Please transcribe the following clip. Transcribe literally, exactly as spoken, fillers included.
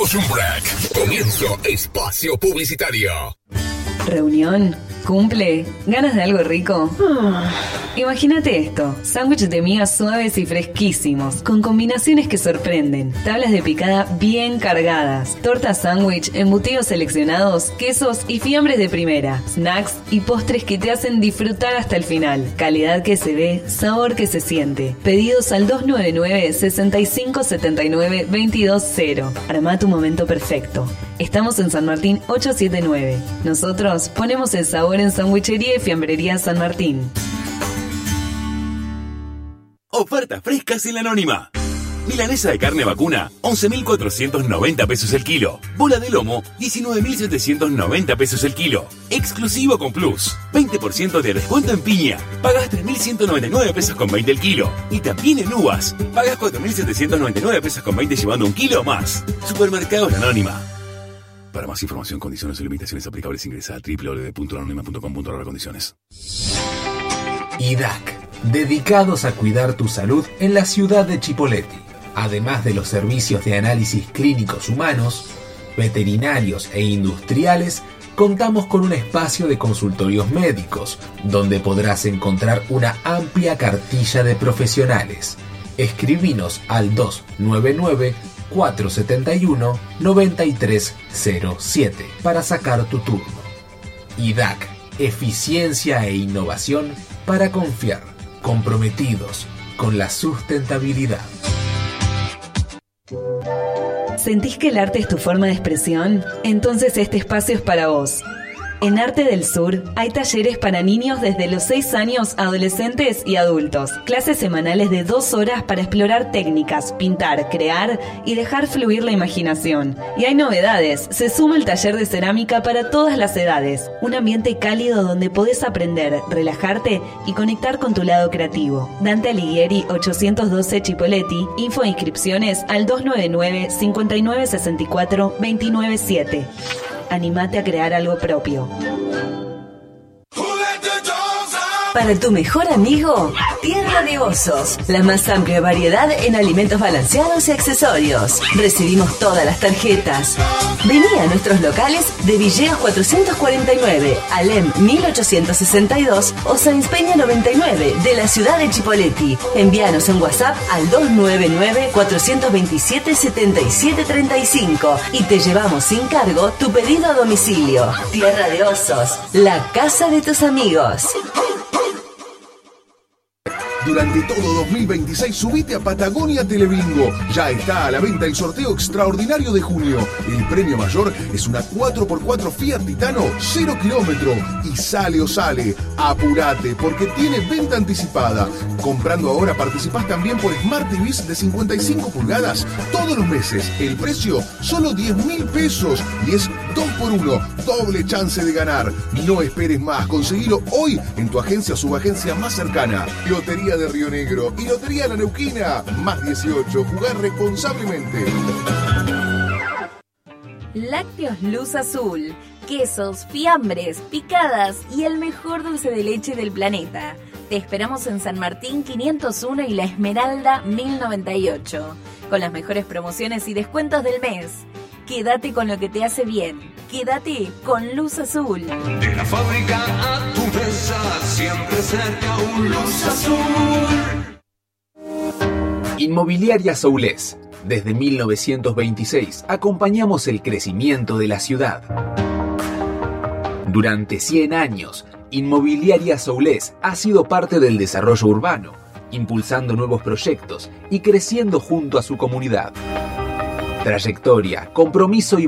Hacemos un break. Comienzo espacio publicitario. ¿Reunión? ¿Cumple? ¿Ganas de algo rico? Imagínate esto, sándwiches de migas suaves y fresquísimos, con combinaciones que sorprenden, tablas de picada bien cargadas, tortas sándwich, embutidos seleccionados, quesos y fiambres de primera, snacks y postres que te hacen disfrutar hasta el final. Calidad que se ve, sabor que se siente. Pedidos al dos nueve nueve, seis cinco siete nueve, dos dos cero. Armá tu momento perfecto. Estamos en San Martín ochocientos setenta y nueve. Nosotros ponemos el sabor en Sandwichería y Fiambrería San Martín. Ofertas frescas en la Anónima. Milanesa de carne vacuna, once mil cuatrocientos noventa pesos el kilo. Bola de lomo, diecinueve mil setecientos noventa pesos el kilo. Exclusivo con Plus. veinte por ciento de descuento en piña. Pagas tres mil ciento noventa y nueve pesos con veinte el kilo. Y también en uvas. Pagas cuatro mil setecientos noventa y nueve pesos con veinte llevando un kilo más. Supermercados La Anónima. Para más información, condiciones y limitaciones aplicables, ingresa a doble u doble u doble u punto la anónima punto com punto a r condiciones. I D A C, dedicados a cuidar tu salud en la ciudad de Chipoleti. Además de los servicios de análisis clínicos humanos, veterinarios e industriales, contamos con un espacio de consultorios médicos, donde podrás encontrar una amplia cartilla de profesionales. Escribinos al dos nueve nueve, cuatro siete uno, nueve tres cero siete para sacar tu turno. I D A C, eficiencia e innovación para confiar, comprometidos con la sustentabilidad. ¿Sentís que el arte es tu forma de expresión? Entonces este espacio es para vos. En Arte del Sur hay talleres para niños desde los seis años, adolescentes y adultos. Clases semanales de dos horas para explorar técnicas, pintar, crear y dejar fluir la imaginación. Y hay novedades. Se suma el taller de cerámica para todas las edades. Un ambiente cálido donde podés aprender, relajarte y conectar con tu lado creativo. Dante Alighieri ochocientos doce Chipoleti. Info e inscripciones al dos nueve nueve, cinco nueve seis cuatro, dos nueve siete. Animate a crear algo propio. Para tu mejor amigo, Tierra de Osos. La más amplia variedad en alimentos balanceados y accesorios. Recibimos todas las tarjetas. Vení a nuestros locales de Villegas cuatrocientos cuarenta y nueve, Alem mil ochocientos sesenta y dos o Sáenz Peña noventa y nueve de la ciudad de Chipoleti. Envíanos un WhatsApp al dos nueve nueve, cuatro dos siete, siete siete tres cinco y te llevamos sin cargo tu pedido a domicilio. Tierra de Osos, la casa de tus amigos. Durante todo dos mil veintiséis subite a Patagonia Telebingo. Ya está a la venta el sorteo extraordinario de junio. El premio mayor es una cuatro por cuatro Fiat Titano cero kilómetro. Y sale o sale. Apurate porque tiene venta anticipada. Comprando ahora participás también por Smart T Vs de cincuenta y cinco pulgadas todos los meses. El precio solo diez mil pesos y es dos por uno. Doble chance de ganar. No esperes más. Conseguilo hoy en tu agencia o subagencia más cercana. Lotería de Río Negro y Lotería La Neuquina. Más dieciocho. Jugar responsablemente. Lácteos Luz Azul. Quesos, fiambres, picadas y el mejor dulce de leche del planeta. Te esperamos en San Martín quinientos uno y La Esmeralda mil noventa y ocho. Con las mejores promociones y descuentos del mes. Quédate con lo que te hace bien. Quédate con Luz Azul. De la fábrica a tu mesa, siempre cerca un Luz Azul. Inmobiliaria Soulés. Desde mil novecientos veintiséis acompañamos el crecimiento de la ciudad. Durante cien años, Inmobiliaria Soulés ha sido parte del desarrollo urbano, impulsando nuevos proyectos y creciendo junto a su comunidad. Trayectoria, compromiso y